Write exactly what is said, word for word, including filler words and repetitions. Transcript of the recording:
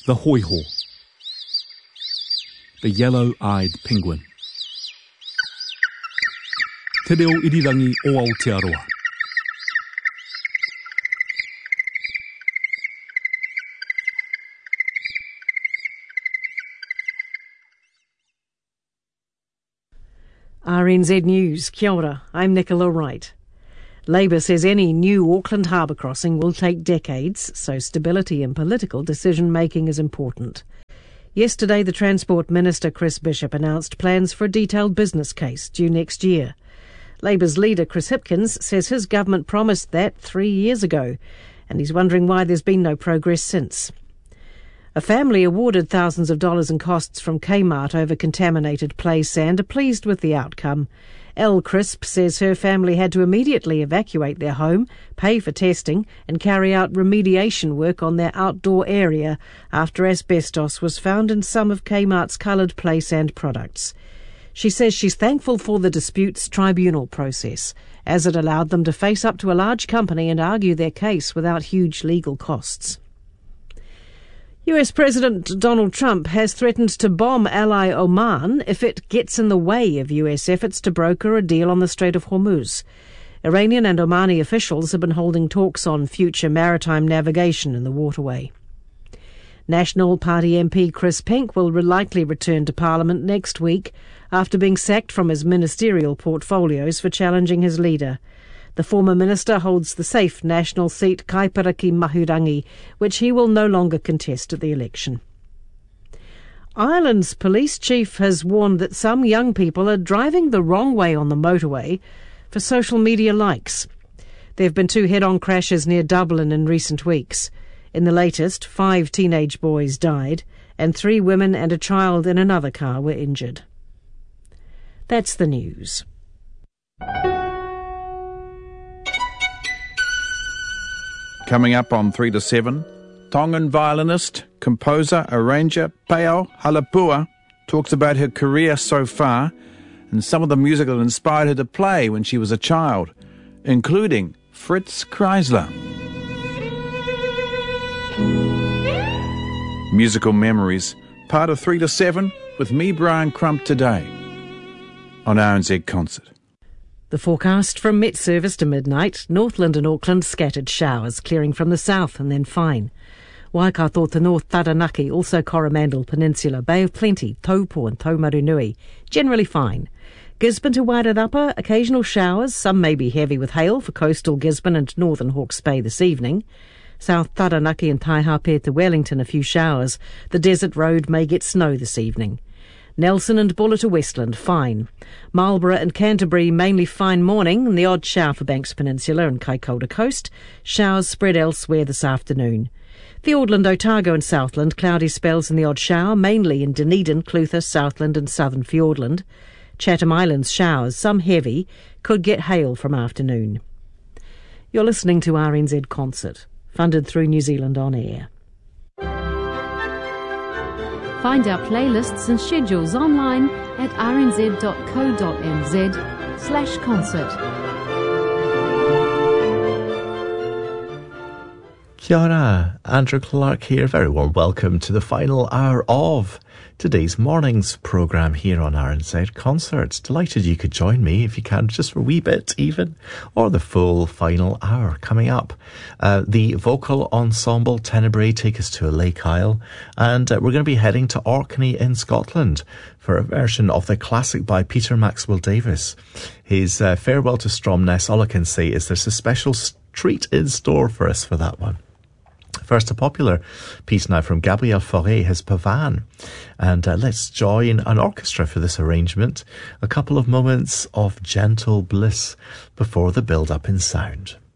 The hoiho. The yellow-eyed penguin. Te reo irirangi o Aotearoa. R N Z News, kia ora, I'm Nicola Wright. Labour says any new Auckland harbour crossing will take decades, so stability in political decision-making is important. Yesterday, the Transport Minister, Chris Bishop, announced plans for a detailed business case due next year. Labour's leader, Chris Hipkins, says his government promised that three years ago, and he's wondering why there's been no progress since. A family awarded thousands of dollars in costs from Kmart over contaminated play sand are pleased with the outcome. Elle Crisp says her family had to immediately evacuate their home, pay for testing and carry out remediation work on their outdoor area after asbestos was found in some of Kmart's coloured play sand products. She says she's thankful for the disputes tribunal process, as it allowed them to face up to a large company and argue their case without huge legal costs. U S President Donald Trump has threatened to bomb ally Oman if it gets in the way of U S efforts to broker a deal on the Strait of Hormuz. Iranian and Omani officials have been holding talks on future maritime navigation in the waterway. National Party M P Chris Pink will likely return to Parliament next week after being sacked from his ministerial portfolios for challenging his leader. The former minister holds the safe national seat Kaipara-Mahurangi, which he will no longer contest at the election. Ireland's police chief has warned that some young people are driving the wrong way on the motorway for social media likes. There have been two head-on crashes near Dublin in recent weeks. In the latest, five teenage boys died, and three women and a child in another car were injured. That's the news. Coming up on three to seven, Tongan violinist, composer, arranger Peao Halapua talks about her career so far and some of the music that inspired her to play when she was a child, including Fritz Kreisler. Musical Memories, part of three to seven with me, Brian Crump, today on R N Z Concert. The forecast from Met Service to midnight, Northland and Auckland scattered showers, clearing from the south and then fine. Waikato to North Taranaki, also Coromandel Peninsula, Bay of Plenty, Taupo and Taumarunui, generally fine. Gisborne to Wairarapa, occasional showers, some may be heavy with hail for coastal Gisborne and northern Hawke's Bay this evening. South Taranaki and Taihape to Wellington, a few showers. The desert road may get snow this evening. Nelson and Buller to Westland, fine. Marlborough and Canterbury, mainly fine morning, and the odd shower for Banks Peninsula and Kaikoura Coast. Showers spread elsewhere this afternoon. Fiordland, Otago and Southland, cloudy spells and the odd shower, mainly in Dunedin, Clutha, Southland and southern Fiordland. Chatham Islands showers, some heavy, could get hail from afternoon. You're listening to R N Z Concert, funded through New Zealand On Air. Find our playlists and schedules online at rnz.co.nz slash concert. Kia ora, Andrew Clark here. Very warm welcome to the final hour of today's morning's programme here on R N Z Concerts. Delighted you could join me, if you can, just for a wee bit even, or the full final hour coming up. Uh, the vocal ensemble Tenebrae take us to a Lake Isle, and uh, we're going to be heading to Orkney in Scotland for a version of the classic by Peter Maxwell Davies. His uh, Farewell to Stromness, all I can say is there's a special treat in store for us for that one. First, a popular piece now from Gabriel Fauré, his Pavane. And uh, let's join an orchestra for this arrangement. A couple of moments of gentle bliss before the build-up in sound.